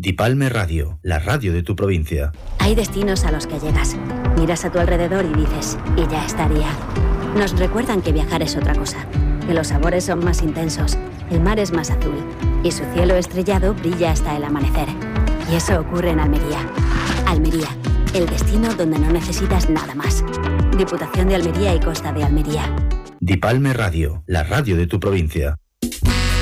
Dipalme Radio, la radio de tu provincia. Hay destinos a los que llegas, miras a tu alrededor y dices, y ya estaría. Nos recuerdan que viajar es otra cosa, que los sabores son más intensos, el mar es más azul y su cielo estrellado brilla hasta el amanecer. Y eso ocurre en Almería. Almería, el destino donde no necesitas nada más. Diputación de Almería y Costa de Almería. Dipalme Radio, la radio de tu provincia.